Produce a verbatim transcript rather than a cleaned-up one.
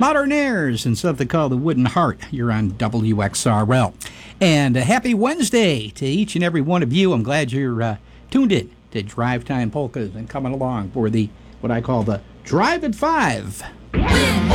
Modern Airs and something called The Wooden Heart. You're on W X R L. And a happy Wednesday to each and every one of you. I'm glad you're uh, tuned in to Drive Time Polkas and coming along for the, what I call the Drive at Five.